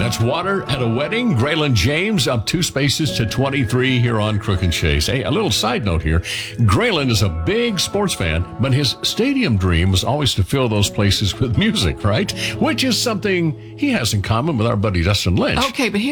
That's Water at a Wedding. Graylin James up 2 spaces to 23 here on Crook and Chase. Hey, a little side note here. Graylin is a big sports fan, but his stadium dream was always to fill those places with music, right? Which is something he has in common with our buddy Dustin Lynch. Okay, but